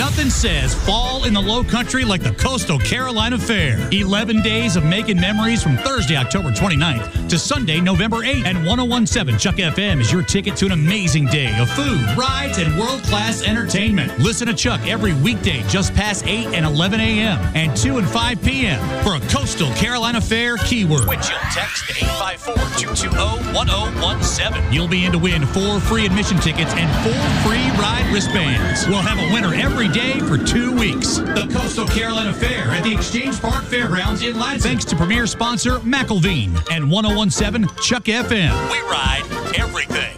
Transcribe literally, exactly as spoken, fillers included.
Nothing says fall in the Low Country like the Coastal Carolina Fair. eleven days of making memories from Thursday, October twenty-ninth to Sunday, November eighth. And one oh one point seven Chuck F M is your ticket to an amazing day of food, rides, and world-class entertainment. Listen to Chuck every weekday just past eight and eleven a.m. and two and five p.m. for a Coastal Carolina Fair keyword. Which you'll text eight five four, two two zero, one oh one seven. You'll be in to win four free admission tickets and four free ride wristbands. We'll have a winner every day for two weeks. The Coastal Carolina Fair at the Exchange Park Fairgrounds in Lansing. Thanks to premier sponsor McElveen and one oh one point seven Chuck F M. We ride everything.